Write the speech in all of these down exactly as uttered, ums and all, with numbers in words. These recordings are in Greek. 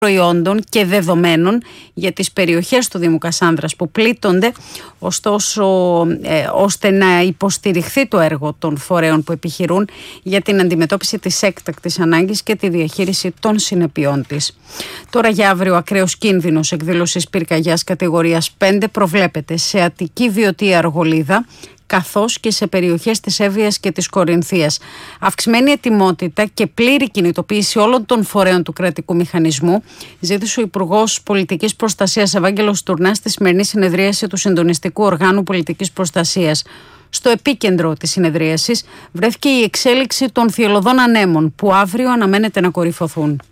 προϊόντων και δεδομένων για τις περιοχές του Δήμου Κασάνδρας που πλήττονται, ωστόσο ε, ώστε να υποστηριχθεί το έργο των φορέων που επιχειρούν για την αντιμετώπιση της έκτακτης ανάγκης και τη διαχείριση των συνεπειών της. Τώρα για αύριο ακραίος κίνδυνος εκδήλωσης πυρκαγιάς κατηγορίας πέντε προβλέπεται σε Αττική, Βιωτία, Αργολίδα, καθώς και σε περιοχές της Εύβοιας και της Κορινθίας. Αυξημένη ετοιμότητα και πλήρη κινητοποίηση όλων των φορέων του κρατικού μηχανισμού ζήτησε ο Υπουργός Πολιτικής Προστασίας Ευάγγελος Τουρνάς στη σημερινή συνεδρίαση του Συντονιστικού Οργάνου Πολιτικής Προστασίας. Στο επίκεντρο της συνεδρίασης βρέθηκε η εξέλιξη των θυελλωδών ανέμων που αύριο αναμένεται να κορυφωθούν.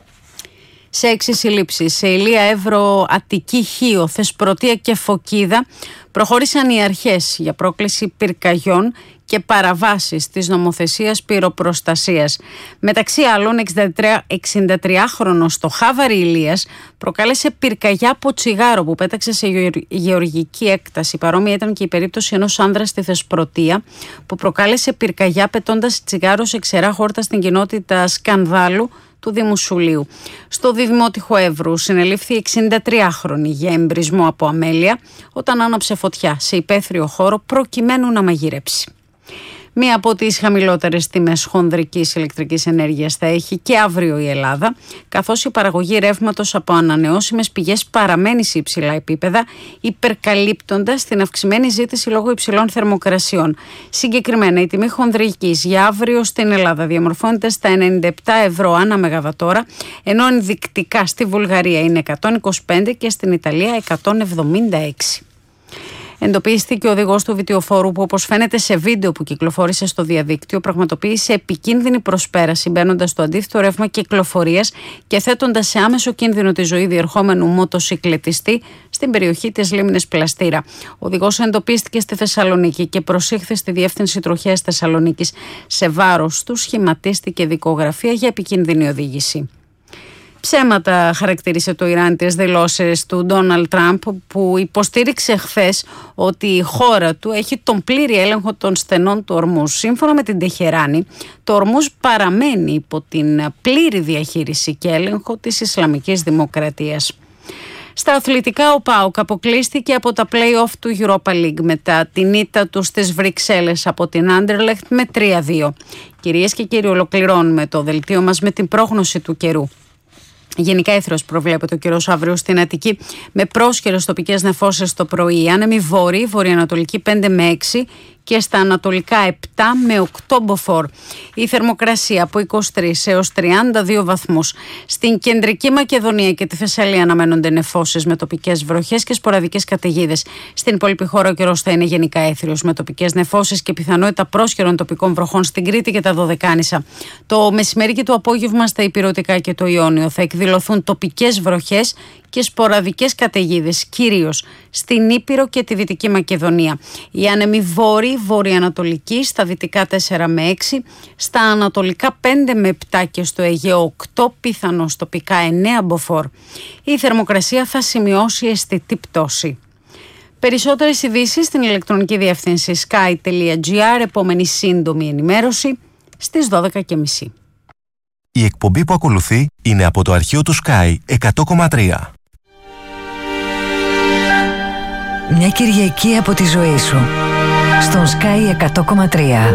Σε έξι συλλήψεις σε Ηλία, Εύρο, Αττική, Χίο, Θεσπρωτεία και Φωκίδα προχώρησαν οι αρχές για πρόκληση πυρκαγιών και παραβάσεις της νομοθεσίας πυροπροστασίας. Μεταξύ άλλων, εξηντατριάχρονος στο Χάβαρι Ηλίας προκάλεσε πυρκαγιά από τσιγάρο που πέταξε σε γεωργική έκταση. Παρόμοια ήταν και η περίπτωση ενός άνδρα στη Θεσπρωτεία που προκάλεσε πυρκαγιά πετώντας τσιγάρο σε ξερά χόρτα στην κοινότητα Σκανδάλου του Δήμου Σουλίου. Στο Δημότυχο Εύρου συνελήφθη εξηντατριάχρονη για εμπρισμό από αμέλεια όταν άναψε φωτιά σε υπαίθριο χώρο προκειμένου να μαγειρέψει. Μία από τις χαμηλότερες τιμές χονδρικής ηλεκτρικής ενέργειας θα έχει και αύριο η Ελλάδα, καθώς η παραγωγή ρεύματος από ανανεώσιμες πηγές παραμένει σε υψηλά επίπεδα, υπερκαλύπτοντας την αυξημένη ζήτηση λόγω υψηλών θερμοκρασιών. Συγκεκριμένα, η τιμή χονδρικής για αύριο στην Ελλάδα διαμορφώνεται στα ενενήντα επτά ευρώ ανά μεγαβατόρα, ενώ ενδεικτικά στη Βουλγαρία είναι εκατόν είκοσι πέντε και στην Ιταλία εκατόν εβδομήντα έξι. Εντοπίστηκε ο οδηγός του βιτιοφόρου που, όπως φαίνεται σε βίντεο που κυκλοφόρησε στο διαδίκτυο, πραγματοποίησε επικίνδυνη προσπέραση μπαίνοντας στο αντίθετο ρεύμα κυκλοφορίας και θέτοντας σε άμεσο κίνδυνο τη ζωή διερχόμενου μοτοσικλετιστή στην περιοχή της λίμνης Πλαστήρα. Ο οδηγός εντοπίστηκε στη Θεσσαλονίκη και προσήχθη στη Διεύθυνση Τροχέας Θεσσαλονίκης. Σε βάρος του σχηματίστηκε δικογραφία για επικίνδυνη οδήγηση. Ψέματα χαρακτήρισε το Ιράν τις δηλώσεις του Ντόναλντ Τραμπ, που υποστήριξε χθες ότι η χώρα του έχει τον πλήρη έλεγχο των στενών του Ορμούζ. Σύμφωνα με την Τεχεράνη, το Ορμούζ παραμένει υπό την πλήρη διαχείριση και έλεγχο της Ισλαμικής Δημοκρατίας. Στα αθλητικά, ο ΠΑΟΚ αποκλείστηκε από τα play-off του Europa League μετά την ήττα του στις Βρυξέλλες από την Άντερλεχτ με τρία δύο. Κυρίες και κύριοι, ολοκληρώνουμε το δελτίο μας με την πρόγνωση του καιρού. Γενικά ήθρος προβλέπεται ο καιρός αύριο στην Αττική με πρόσχερες τοπικές νεφώσεις το πρωί. Άνεμη βόρειη, βορειοανατολική πέντε με έξι και στα ανατολικά επτά με οκτώ μποφόρ. Η θερμοκρασία από είκοσι τρεις έως τριάντα δύο βαθμούς. Στην κεντρική Μακεδονία και τη Θεσσαλία αναμένονται νεφώσεις με τοπικές βροχές και σποραδικές καταιγίδες. Στην υπόλοιπη χώρα ο καιρός θα είναι γενικά έθριος με τοπικές νεφώσεις και πιθανότητα πρόσχερων τοπικών βροχών στην Κρήτη και τα Δωδεκάνησα. Το μεσημέρι και το απόγευμα στα Ηπειρωτικά και το Ιόνιο θα εκδηλωθούν τοπικές βροχές και σποραδικές καταιγίδες, κυρίως στην Ήπειρο και τη Δυτική Μακεδονία. Η άνεμη βόρειη, βορειοανατολική στα δυτικά τέσσερα με έξι, στα ανατολικά πέντε με επτά και στο Αιγαίο οκτώ, πιθανώς τοπικά εννέα μποφόρ. Η θερμοκρασία θα σημειώσει αισθητή πτώση. Περισσότερες ειδήσεις στην ηλεκτρονική διεύθυνση sky τελεία gr, επόμενη σύντομη ενημέρωση στις δώδεκα και μισή. Η εκπομπή που ακολουθεί είναι από το αρχείο του Sky εκατό κόμμα τρία. Μια Κυριακή από τη ζωή σου στον Sky εκατό κόμμα τρία.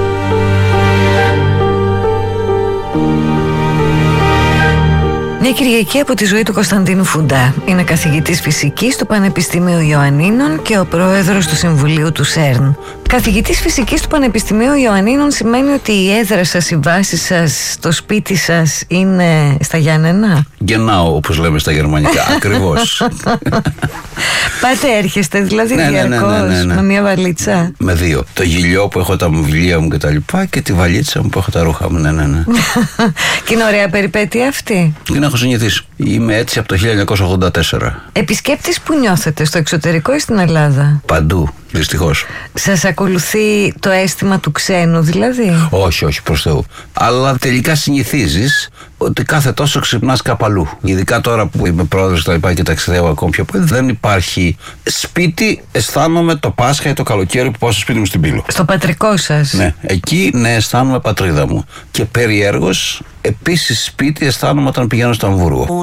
Μια Κυριακή από τη ζωή του Κωνσταντίνου Φουντά. Είναι καθηγητής φυσικής του Πανεπιστημίου Ιωαννίνων και ο πρόεδρος του Συμβουλίου του ΣΕΡΝ. Καθηγητής φυσικής του Πανεπιστημίου Ιωαννίνων σημαίνει ότι η έδρα σας, η βάση σας, το σπίτι σας είναι στα Γιάννενα. Genau, όπως λέμε στα γερμανικά, ακριβώς. Πάτε, έρχεστε δηλαδή ναι, διαρκώς ναι, ναι, ναι, ναι. με μια βαλίτσα? Με δύο. Το γυλιό που έχω τα βιβλία μου και τα λοιπά και τη βαλίτσα μου που έχω τα ρούχα μου. Ναι, ναι, ναι. Και είναι ωραία περιπέτεια αυτή. Την έχω συνηθίσει. Είμαι έτσι από το χίλια εννιακόσια ογδόντα τέσσερα. Επισκέπτης που νιώθετε, στο εξωτερικό ή στην Ελλάδα? Παντού, δυστυχώς. Σας ακολουθεί το αίσθημα του ξένου δηλαδή? Όχι, όχι, προς Θεού. Αλλά τελικά συνηθίζεις ότι κάθε τόσο ξυπνάς κάπου αλλού. Ειδικά τώρα που είμαι πρόεδρος και τα λοιπά και ταξιδεύω ακόμη πιο πολύ, δεν υπάρχει σπίτι. Αισθάνομαι το Πάσχα ή το καλοκαίρι που πάω στο σπίτι μου στην Πύλο. Στο πατρικό σας? Ναι, εκεί ναι, αισθάνομαι πατρίδα μου. Και περιέργως, επίσης σπίτι αισθάνομαι όταν πηγαίνω στο Αμβούργο.